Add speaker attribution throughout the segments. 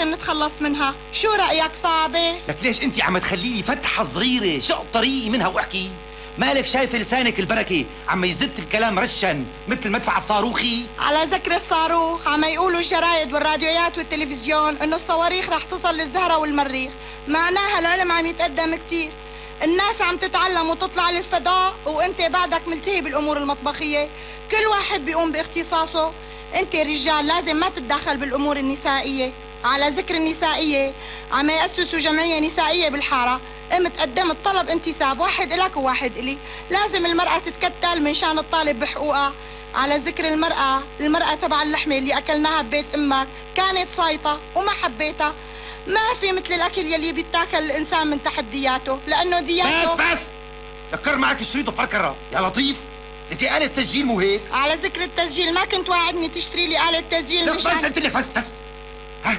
Speaker 1: لازم نتخلص منها. شو رأيك صعبة؟
Speaker 2: لك ليش انت عم تخلي لي فتحة صغيرة شق طريقي منها واحكي؟ مالك شايفة لسانك البركة عم يزت الكلام رشا مثل المدفع الصاروخي؟
Speaker 1: على ذكر الصاروخ، عم يقولوا الجرايد والراديويات والتلفزيون انه الصواريخ رح تصل للزهرة والمريخ. معناها العلم عم يتقدم كتير، الناس عم تتعلم وتطلع للفضاء، وانت بعدك ملتهي بالامور المطبخية. كل واحد بيقوم باختصاصه. انت رجال لازم ما تتدخل بالامور النسائية. على ذكر النسائية، عم يأسسوا جمعية نسائية بالحارة. قمت قدمت طلب انتساب، واحد إلك وواحد إلي. لازم المرأة تتكتل من شان الطالب بحقوقها. على ذكر المرأة تبع اللحمة اللي أكلناها ببيت أمك كانت صايطة وما حبيتها. ما في مثل الأكل يلي بيتاكل الإنسان من تحدياته، لأنه دياته.
Speaker 2: بس فكر معك الشريط وفكرها يا لطيف. لكي آلة تسجيل مو هيك؟
Speaker 1: على ذكر التسجيل، ما كنت واعدني تشتري لي آلة تسجيل؟
Speaker 2: لا بس قلت لك بس ها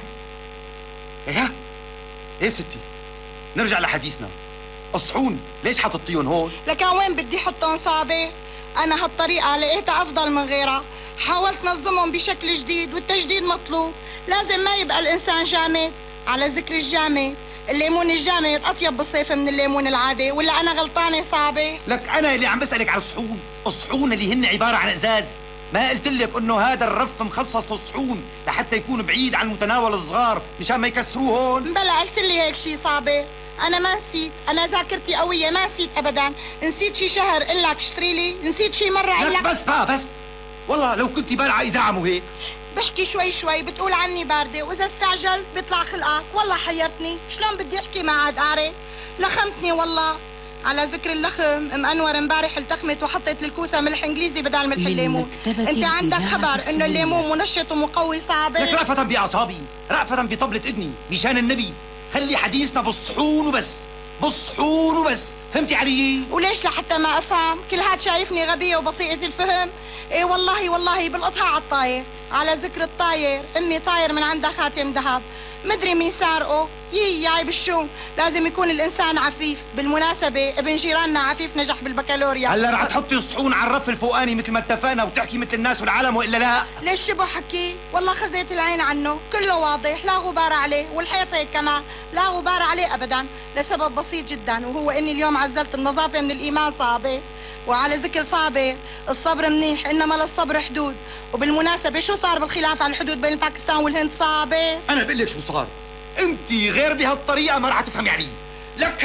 Speaker 2: ايه ايه ستي، نرجع لحديثنا. الصحون ليش حطيتيهم هون؟
Speaker 1: لكان وين بدي حطهم صابي؟ أنا هالطريقة لقيتها أفضل من غيرها. حاولت نظمهم بشكل جديد، والتجديد مطلوب. لازم ما يبقى الإنسان جامد. على ذكر الجامد، الليمون الجامد أطيب بالصيف من الليمون العادي، ولا أنا غلطانة صابي؟
Speaker 2: لك أنا اللي عم بسألك على الصحون. الصحون اللي هن عبارة عن إزاز. ما قلت لك إنه هذا الرف مخصص للصحون لحتى يكون بعيد عن متناول الصغار مشان ما يكسروه هون؟
Speaker 1: بلا قلت لي هيك شي صابي. أنا ما نسيت، أنا ذاكرتي قوية، ما نسيت أبدا. نسيت شي شهر قل لك اشتري لي، نسيت شي مرة قل لك.
Speaker 2: بس والله لو كنت بارعة إذاعة مو هيك.
Speaker 1: بحكي شوي بتقول عني باردة، وإذا استعجلت بيطلع خلقك. والله حيرتني، شلون بدي أحكي ما عاد أعرف. لخمتني والله. على ذكر اللخم، ام انور امبارح التخمت وحطيت للكوسه ملح انجليزي بدل ملح الليمون. انت عندك خبر انه الليمون منشط ومقوي صعبه؟
Speaker 2: لك رأفة باعصابي، رأفة بطبلة اذني، مشان النبي خلي حديثنا بالصحون وبس، بالصحون وبس، فهمتي علي؟
Speaker 1: وليش لحتى ما افهم؟ كل هاد شايفني غبيه وبطيئه الفهم؟ ايه والله بلقطها على الطاير. على ذكر الطاير، امي طاير من عندها خاتم ذهب، مدري مين سارقه. يا عيب الشوم، لازم يكون الانسان عفيف. بالمناسبه ابن جيراننا عفيف نجح بالبكالوريا.
Speaker 2: هلا رح تحطي الصحون على الرف الفوقاني مثل ما اتفقنا وتحكي مثل الناس والعالم والا لا؟
Speaker 1: ليش شو بحكي؟ والله خزيت العين عنه، كله واضح، لا غبار عليه. والحيط هيك كمان لا غبار عليه ابدا، لسبب بسيط جدا، وهو اني اليوم عزلت النظافه من الايمان صعبه. وعلى ذكر صعبه، الصبر منيح انما للصبر حدود. وبالمناسبه شو صار بالخلاف على الحدود بين باكستان والهند صعبه؟
Speaker 2: انا بقول لك شو صار. انت غير بهالطريقه ما رح تفهمي علي. لك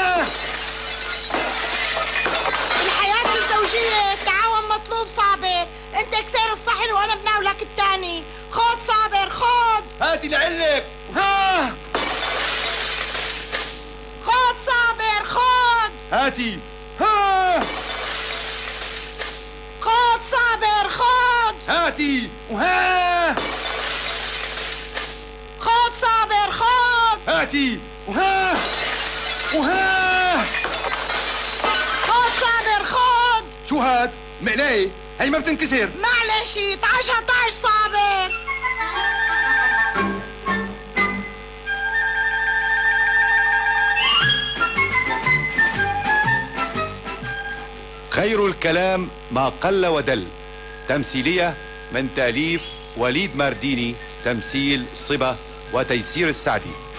Speaker 1: الحياه الزوجيه التعاون مطلوب صعبه. انت كسير الصحن وانا بناولك الثاني. خود صابر خود.
Speaker 2: هاتي لعلك.
Speaker 1: خود صابر خود.
Speaker 2: هاتي.
Speaker 1: خود صابر خود.
Speaker 2: هاتي.
Speaker 1: خود صابر خود.
Speaker 2: هاتي.
Speaker 1: خود صابر خود.
Speaker 2: شو هاد؟ مقلاية هي ما بتنكسر.
Speaker 1: معلش طعشها طعش صابر.
Speaker 3: خير الكلام ما قل ودل. تمثيلية من تأليف وليد مارديني، تمثيل صبا وتيسير السعدي.